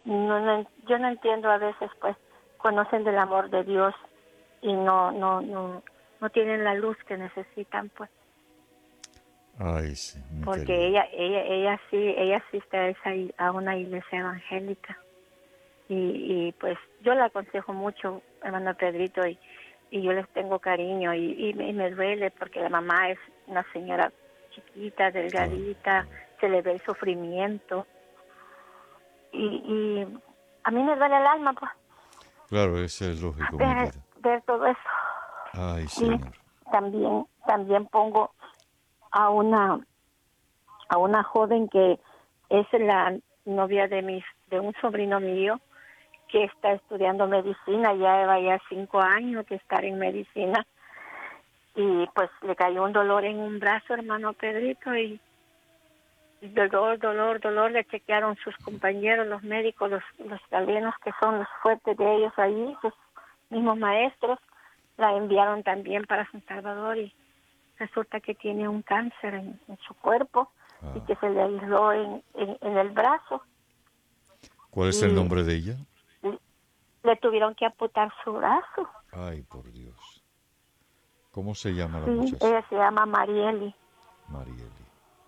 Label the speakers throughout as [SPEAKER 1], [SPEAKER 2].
[SPEAKER 1] Yo no entiendo a veces, pues, conocen del amor de Dios y no tienen la luz que necesitan, pues.
[SPEAKER 2] Ay, sí, mi
[SPEAKER 1] Porque
[SPEAKER 2] querida.
[SPEAKER 1] ella asiste a una iglesia evangélica y pues yo la aconsejo mucho, hermano Pedrito, y yo les tengo cariño y me duele porque la mamá es una señora chiquita,
[SPEAKER 2] Claro,
[SPEAKER 1] delgadita,
[SPEAKER 2] claro.
[SPEAKER 1] se le ve el sufrimiento y a mí me duele el alma, pues,
[SPEAKER 2] Claro, eso es lógico, mi vida.
[SPEAKER 1] ver todo eso.
[SPEAKER 2] Ay,
[SPEAKER 1] Y
[SPEAKER 2] Señor.
[SPEAKER 1] también pongo a una joven que es la novia de un sobrino mío que está estudiando medicina, ya vaya 5 años que estar en medicina, y pues le cayó un dolor en un brazo, hermano Pedrito, y dolor, le chequearon sus compañeros, los médicos, los italianos que son los fuertes de ellos ahí, sus mismos maestros, la enviaron también para San Salvador y resulta que tiene un cáncer en su cuerpo y
[SPEAKER 2] Ah.
[SPEAKER 1] que se le aisló en el brazo
[SPEAKER 2] ¿Cuál es el
[SPEAKER 1] y
[SPEAKER 2] nombre de ella?
[SPEAKER 1] le tuvieron que amputar su brazo.
[SPEAKER 2] Ay, por Dios. ¿Cómo se llama la
[SPEAKER 1] Sí,
[SPEAKER 2] muchacha?
[SPEAKER 1] ella se llama Marieli.
[SPEAKER 2] Marieli.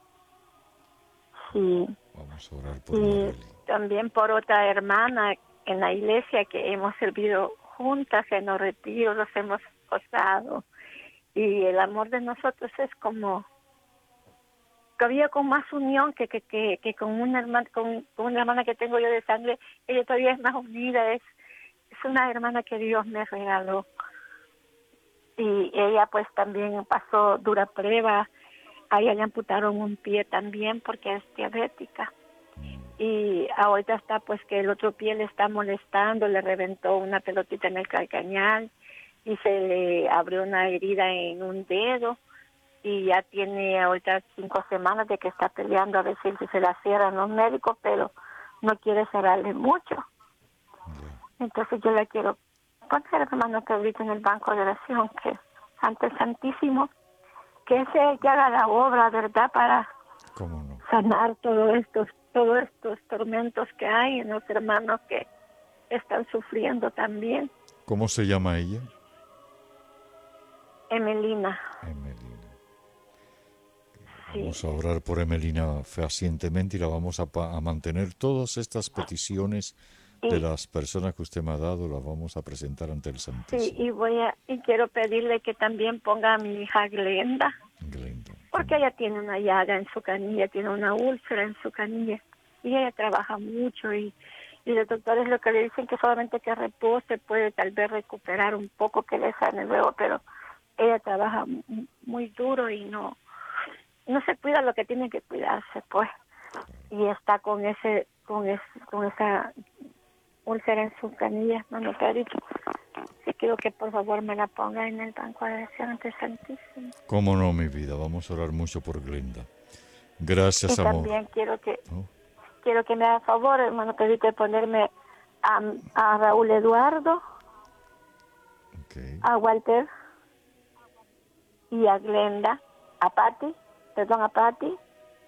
[SPEAKER 1] Sí,
[SPEAKER 2] Vamos a orar por
[SPEAKER 1] y
[SPEAKER 2] Marieli.
[SPEAKER 1] también por otra hermana en la iglesia que hemos servido juntas en los retiros, los hemos gozado. Y el amor de nosotros es como todavía con más unión que con una hermana con una hermana que tengo yo de sangre. Ella todavía es más unida, es una hermana que Dios me regaló. Y ella pues también pasó dura prueba. A ella le amputaron un pie también porque es diabética. Y ahorita está pues que el otro pie le está molestando, le reventó una pelotita en el calcañal y se le abrió una herida en un dedo y ya tiene ahorita 5 semanas de que está peleando a ver si se la cierran los médicos, pero no quiere cerrarle mucho. Entonces yo la quiero poner, hermano Pedrito, en el banco de oración, que ante el Santísimo, que ese es el que haga la obra, ¿verdad?, para
[SPEAKER 2] ¿Cómo no?
[SPEAKER 1] sanar todos estos tormentos que hay en los hermanos que están sufriendo también.
[SPEAKER 2] ¿Cómo se llama ella?
[SPEAKER 1] Emelina,
[SPEAKER 2] Emelina.
[SPEAKER 1] sí.
[SPEAKER 2] Vamos a orar por Emelina fehacientemente y la vamos a mantener. Todas estas peticiones de
[SPEAKER 1] Y
[SPEAKER 2] las personas que usted me ha dado las vamos a presentar ante el
[SPEAKER 1] sí,
[SPEAKER 2] Santísimo.
[SPEAKER 1] y quiero pedirle que también ponga a mi hija Glenda,
[SPEAKER 2] Glenda.
[SPEAKER 1] porque ella tiene una llaga en su canilla, tiene una úlcera en su canilla, y ella trabaja mucho y los doctores lo que le dicen que solamente que repose puede tal vez recuperar un poco, que le sane luego, pero ella trabaja muy duro y no se cuida lo que tiene que cuidarse, pues, y está con esa úlcera en su canilla, mano Pedrito. Sí, quiero que por favor me la ponga en el banco de oración ante el Santísimo.
[SPEAKER 2] ¿Cómo no, mi vida? Vamos a orar mucho por Glenda. Gracias,
[SPEAKER 1] Y
[SPEAKER 2] amor.
[SPEAKER 1] también
[SPEAKER 2] ¿No?
[SPEAKER 1] quiero que me haga favor, hermano Pedrito, de ponerme a Raúl Eduardo,
[SPEAKER 2] Okay.
[SPEAKER 1] a Walter y a Glenda, a Patti,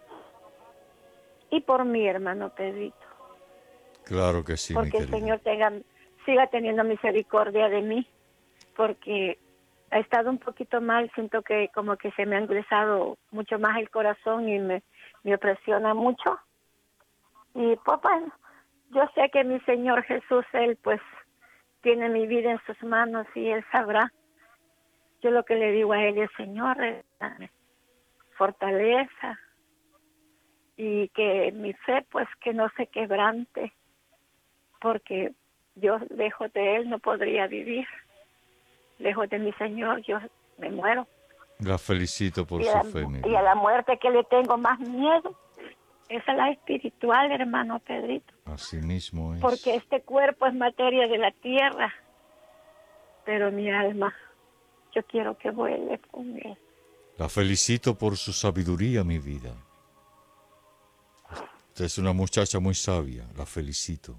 [SPEAKER 1] y por mi hermano Pedrito,
[SPEAKER 2] Claro que sí, mi
[SPEAKER 1] porque el
[SPEAKER 2] querida.
[SPEAKER 1] Señor siga teniendo misericordia de mí, porque he estado un poquito mal, siento que como que se me ha engrosado mucho más el corazón y me opresiona mucho. Y pues bueno, yo sé que mi Señor Jesús, Él pues tiene mi vida en sus manos y Él sabrá. Yo lo que le digo a Él es: Señor, dame fortaleza y que mi fe pues que no se quebrante, porque yo lejos de Él no podría vivir. Lejos de mi Señor yo me muero.
[SPEAKER 2] La felicito por
[SPEAKER 1] Y
[SPEAKER 2] su fe, mi
[SPEAKER 1] a
[SPEAKER 2] vida.
[SPEAKER 1] la muerte que le tengo más miedo es a la espiritual, hermano Pedrito,
[SPEAKER 2] Así mismo
[SPEAKER 1] porque
[SPEAKER 2] es.
[SPEAKER 1] este cuerpo es materia de la tierra, pero mi alma, yo quiero que vuele con Él.
[SPEAKER 2] La felicito por su sabiduría, mi vida. Usted es una muchacha muy sabia. La felicito.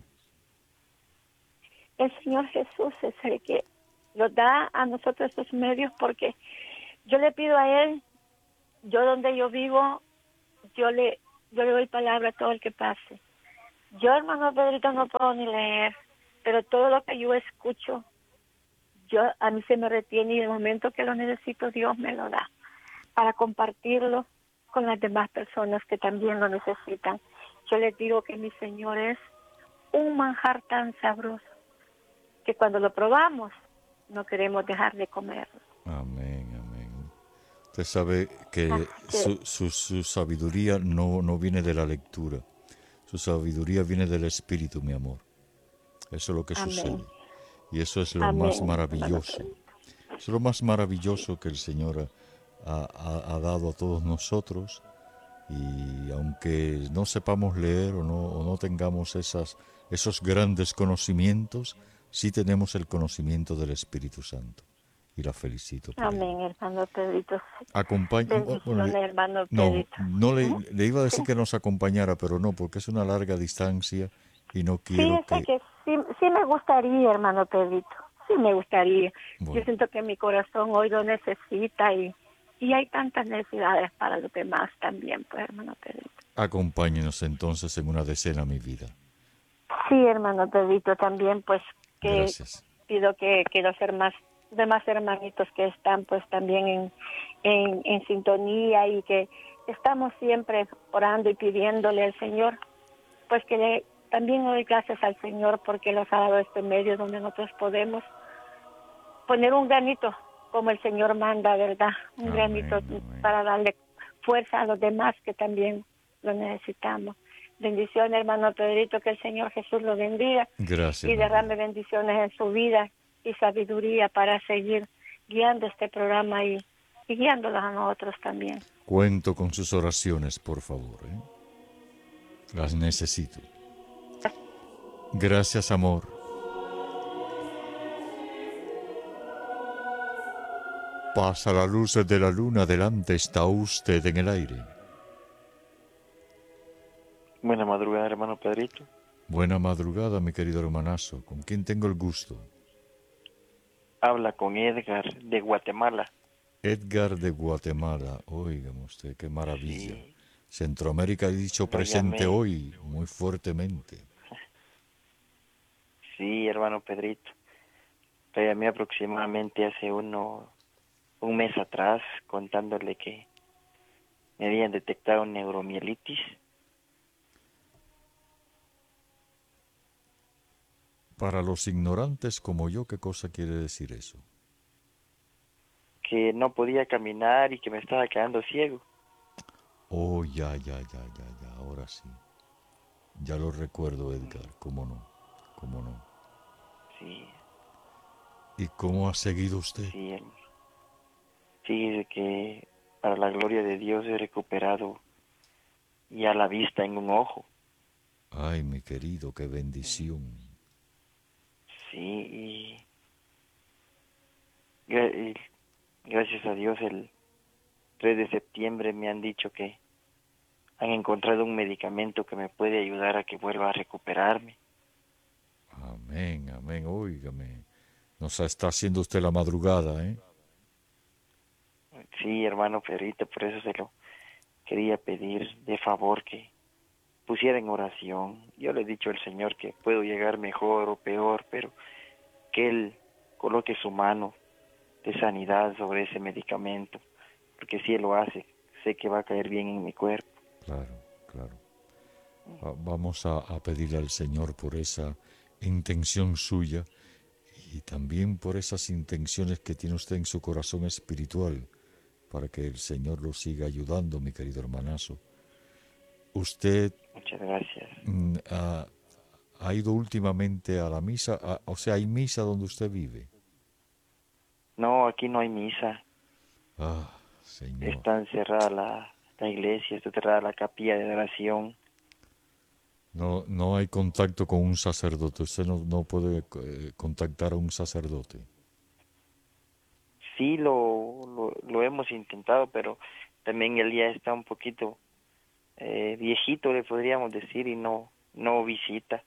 [SPEAKER 1] El Señor Jesús es el que nos da a nosotros estos medios, porque yo le pido a Él, yo donde yo vivo, yo le doy palabra a todo el que pase. Yo, hermano Pedrito, no puedo ni leer, pero todo lo que yo escucho, a mí se me retiene y en el momento que lo necesito, Dios me lo da para compartirlo con las demás personas que también lo necesitan. Yo les digo que mi Señor es un manjar tan sabroso que cuando lo probamos no queremos dejar de comerlo.
[SPEAKER 2] Amén, amén. Usted sabe que
[SPEAKER 1] Así que,
[SPEAKER 2] su sabiduría no viene de la lectura. Su sabiduría viene del Espíritu, mi amor. Eso es lo que
[SPEAKER 1] amén,
[SPEAKER 2] sucede. Y eso es lo más
[SPEAKER 1] amén, hermano
[SPEAKER 2] maravilloso.
[SPEAKER 1] Pedrito.
[SPEAKER 2] Eso es lo más maravilloso que el Señor ha dado a todos nosotros. Y aunque no sepamos leer o no tengamos esos grandes conocimientos, sí tenemos el conocimiento del Espíritu Santo. Y la felicito por ello.
[SPEAKER 1] Amén, hermano Pedrito.
[SPEAKER 2] Bueno,
[SPEAKER 1] Bendiciones, hermano
[SPEAKER 2] no,
[SPEAKER 1] Pedrito.
[SPEAKER 2] no
[SPEAKER 1] ¿Mm?
[SPEAKER 2] le iba a
[SPEAKER 1] Sí,
[SPEAKER 2] decir que nos acompañara, pero no, porque es una larga distancia y no quiero
[SPEAKER 1] sí, sé
[SPEAKER 2] que...
[SPEAKER 1] que sí me gustaría, hermano Pedrito. Sí me gustaría. Yo
[SPEAKER 2] Bueno,
[SPEAKER 1] siento que mi corazón hoy lo necesita y hay tantas necesidades para los demás también, pues, hermano Pedrito.
[SPEAKER 2] acompáñenos entonces en una decena, mi vida.
[SPEAKER 1] Sí, hermano Pedrito, también pues que
[SPEAKER 2] Gracias.
[SPEAKER 1] pido que los demás hermanitos que están pues también en sintonía y que estamos siempre orando y pidiéndole al Señor, pues también doy gracias al Señor porque nos ha dado este medio donde nosotros podemos poner un granito como el Señor manda, ¿verdad? Un granito
[SPEAKER 2] Amén, amén.
[SPEAKER 1] para darle fuerza a los demás que también lo necesitamos. Bendiciones, hermano Pedrito, que el Señor Jesús lo bendiga
[SPEAKER 2] Gracias,
[SPEAKER 1] y
[SPEAKER 2] mi
[SPEAKER 1] derrame
[SPEAKER 2] vida.
[SPEAKER 1] bendiciones en su vida y sabiduría para seguir guiando este programa y guiándolos a nosotros también.
[SPEAKER 2] Cuento con sus oraciones, por favor. Las necesito. Gracias, amor. Pasa la luz de la luna, delante está usted en el aire.
[SPEAKER 3] Buena madrugada, hermano Pedrito.
[SPEAKER 2] Buena madrugada, mi querido hermanazo. ¿Con quién tengo el gusto?
[SPEAKER 3] Habla con Edgar de Guatemala.
[SPEAKER 2] Edgar de Guatemala. Óigame usted, qué maravilla.
[SPEAKER 3] Sí,
[SPEAKER 2] Centroamérica ha dicho
[SPEAKER 3] lo
[SPEAKER 2] presente
[SPEAKER 3] llamé.
[SPEAKER 2] hoy muy fuertemente.
[SPEAKER 3] Sí, hermano Pedrito. Lo llamé aproximadamente hace un mes atrás contándole que me habían detectado neuromielitis.
[SPEAKER 2] Para los ignorantes como yo, ¿qué cosa quiere decir eso?
[SPEAKER 3] Que no podía caminar y que me estaba quedando ciego.
[SPEAKER 2] Oh, ya, ahora sí. Ya lo recuerdo, Edgar, cómo no, cómo no.
[SPEAKER 3] Sí,
[SPEAKER 2] ¿Y cómo ha seguido usted?
[SPEAKER 3] sí, hermano. Fíjese que para la gloria de Dios he recuperado ya la vista en un ojo.
[SPEAKER 2] Ay, mi querido, qué bendición.
[SPEAKER 3] Sí, y gracias a Dios el 3 de septiembre me han dicho que han encontrado un medicamento que me puede ayudar a que vuelva a recuperarme.
[SPEAKER 2] Amén, amén, óigame. Nos está haciendo usted la madrugada, ¿eh?
[SPEAKER 3] Sí, hermano Pedrito, por eso se lo quería pedir de favor que pusiera en oración. Yo le he dicho al Señor que puedo llegar mejor o peor, pero que Él coloque su mano de sanidad sobre ese medicamento, porque si Él lo hace, sé que va a caer bien en mi cuerpo.
[SPEAKER 2] Claro, claro. Vamos a pedirle al Señor por esa intención suya y también por esas intenciones que tiene usted en su corazón espiritual, para que el Señor lo siga ayudando, mi querido hermanazo. Usted
[SPEAKER 3] Muchas gracias.
[SPEAKER 2] ha ido últimamente a la misa, o sea, hay misa donde usted vive.
[SPEAKER 3] No, aquí no hay misa.
[SPEAKER 2] Ah, Señor.
[SPEAKER 3] Está encerrada la iglesia, está cerrada la capilla de oración.
[SPEAKER 2] No hay contacto con un sacerdote. Usted no puede contactar a un sacerdote.
[SPEAKER 3] Sí lo hemos intentado, pero también él ya está un poquito viejito, le podríamos decir, y no visita.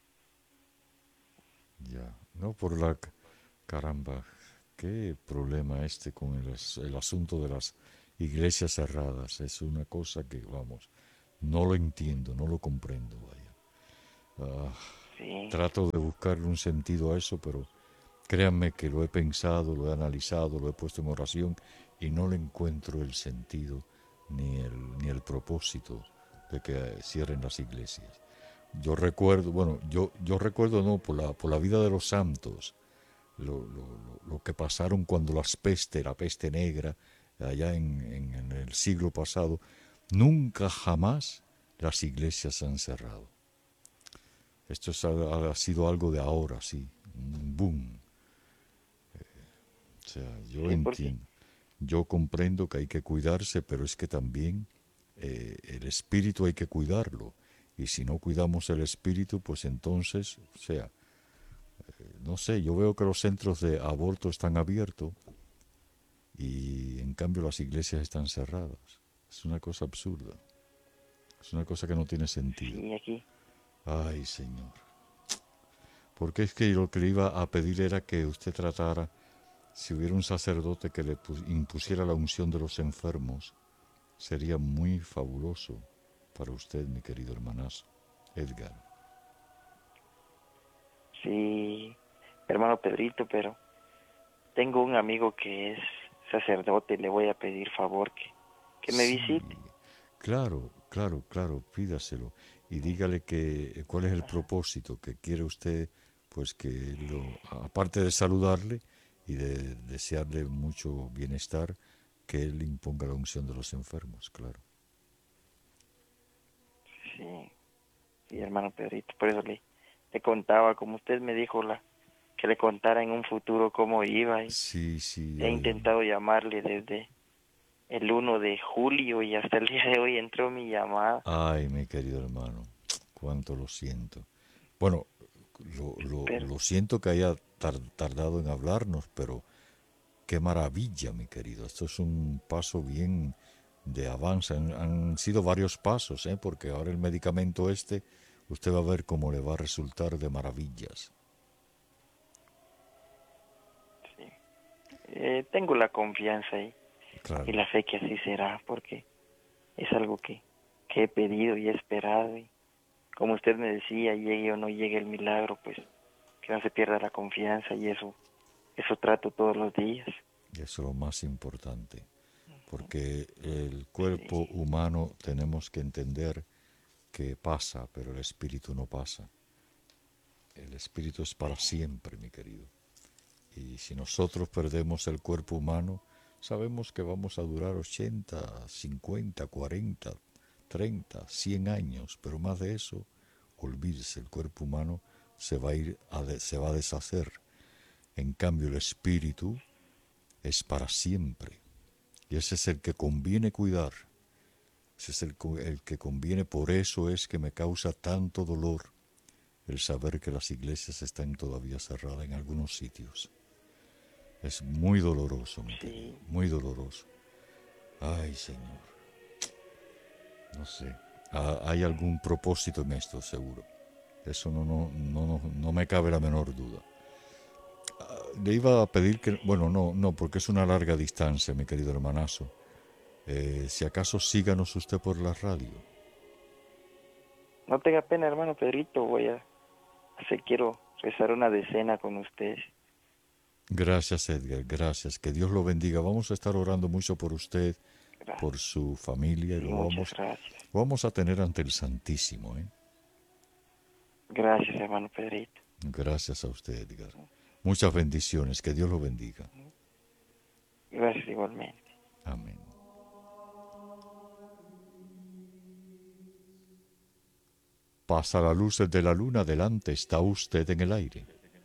[SPEAKER 2] Ya, no por la... Caramba, qué problema este con el asunto de las iglesias cerradas. Es una cosa que, vamos, no lo entiendo, no lo comprendo, vaya. Ah,
[SPEAKER 3] Sí,
[SPEAKER 2] trato de buscarle un sentido a eso, pero créanme que lo he pensado, lo he analizado, lo he puesto en oración y no le encuentro el sentido ni el propósito de que cierren las iglesias. Yo recuerdo, bueno, yo recuerdo no, por la vida de los santos, lo que pasaron cuando la peste negra, allá en el siglo pasado, nunca jamás las iglesias se han cerrado. Esto ha sido algo de ahora, sí, un boom. O sea, yo
[SPEAKER 3] sí, porque
[SPEAKER 2] entiendo, yo comprendo que hay que cuidarse, pero es que también el espíritu hay que cuidarlo. Y si no cuidamos el espíritu, pues entonces, o sea, no sé, yo veo que los centros de aborto están abiertos y en cambio las iglesias están cerradas. Es una cosa absurda, es una cosa que no tiene sentido.
[SPEAKER 3] sí, aquí,
[SPEAKER 2] Ay, Señor. Porque es que lo que le iba a pedir era que usted tratara, si hubiera un sacerdote que le impusiera la unción de los enfermos, sería muy fabuloso para usted, mi querido hermanazo, Edgar.
[SPEAKER 3] sí, hermano Pedrito, pero tengo un amigo que es sacerdote, le voy a pedir favor que me
[SPEAKER 2] Sí,
[SPEAKER 3] visite.
[SPEAKER 2] claro, claro, claro, pídaselo y dígale que cuál es el propósito que quiere usted, pues que aparte de saludarle y de desearle mucho bienestar, que él imponga la unción de los enfermos, claro.
[SPEAKER 3] Sí, sí, hermano Pedrito, por eso le contaba, como usted me dijo, que le contara en un futuro cómo iba y
[SPEAKER 2] Sí, sí,
[SPEAKER 3] he
[SPEAKER 2] ay,
[SPEAKER 3] intentado llamarle desde el 1 de julio y hasta el día de hoy entró mi llamada.
[SPEAKER 2] ay, mi querido hermano, cuánto lo siento. Bueno,
[SPEAKER 3] Pero
[SPEAKER 2] lo siento que haya tardado en hablarnos, pero qué maravilla, mi querido. Esto es un paso bien de avance. Han sido varios pasos, ¿eh? Porque ahora el medicamento este, usted va a ver cómo le va a resultar de maravillas.
[SPEAKER 3] sí, tengo la confianza y
[SPEAKER 2] Claro,
[SPEAKER 3] la fe que así será, porque es algo que he pedido y he esperado. Y como usted me decía, llegue o no llegue el milagro, pues que no se pierda la confianza y eso trato todos los días.
[SPEAKER 2] y eso es lo más importante. Porque el
[SPEAKER 3] Sí,
[SPEAKER 2] cuerpo humano tenemos que entender que pasa, pero el espíritu no pasa. El espíritu es para siempre, mi querido. Y si nosotros perdemos el cuerpo humano, sabemos que vamos a durar 80, 50, 40, 30, 100 años, pero más de eso, olvídese, el cuerpo humano se va a se va a deshacer. En cambio, el espíritu es para siempre. Y ese es el que conviene cuidar. Ese es el que conviene. Por eso es que me causa tanto dolor el saber que las iglesias están todavía cerradas en algunos sitios. Es muy doloroso, mi querido,
[SPEAKER 3] sí,
[SPEAKER 2] muy doloroso. Ay, Señor, no sé. Hay algún propósito en esto, seguro. Eso no me cabe la menor duda. Le iba a pedir que, bueno, no, porque es una larga distancia, mi querido hermanazo. Si acaso síganos usted por la radio.
[SPEAKER 3] no tenga pena, hermano Pedrito, quiero rezar una decena con usted.
[SPEAKER 2] Gracias, Edgar, gracias. Que Dios lo bendiga. Vamos a estar orando mucho por usted, por
[SPEAKER 3] Gracias,
[SPEAKER 2] su familia y
[SPEAKER 3] sí, muchas gracias.
[SPEAKER 2] lo vamos a tener ante el Santísimo, ¿eh?
[SPEAKER 3] Gracias, hermano Pedrito.
[SPEAKER 2] Gracias a usted, Edgar. Muchas bendiciones. Que Dios lo bendiga.
[SPEAKER 3] Gracias igualmente.
[SPEAKER 2] Amén. Pasa la luz de la luna, delante está usted en el aire.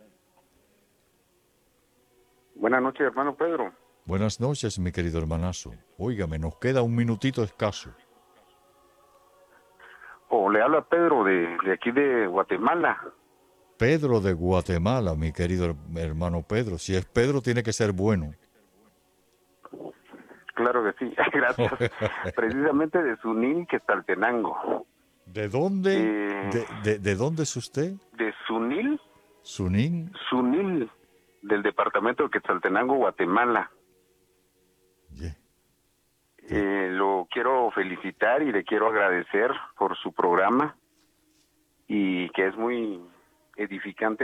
[SPEAKER 4] Buenas noches, hermano Pedro.
[SPEAKER 2] Buenas noches, mi querido hermanazo. Óigame, nos queda un minutito escaso.
[SPEAKER 4] Le habla Pedro de aquí de Guatemala.
[SPEAKER 2] Pedro de Guatemala, mi querido hermano Pedro. Si es Pedro, tiene que ser bueno.
[SPEAKER 4] Claro que sí, gracias. Precisamente de Sunil, Quetzaltenango.
[SPEAKER 2] ¿De dónde?
[SPEAKER 4] Eh,
[SPEAKER 2] ¿De dónde es usted?
[SPEAKER 4] de Sunil,
[SPEAKER 2] Sunín.
[SPEAKER 4] Sunil, del departamento de Quetzaltenango, Guatemala.
[SPEAKER 2] Yeah.
[SPEAKER 4] Lo quiero felicitar y le quiero agradecer por su programa. y que es muy edificante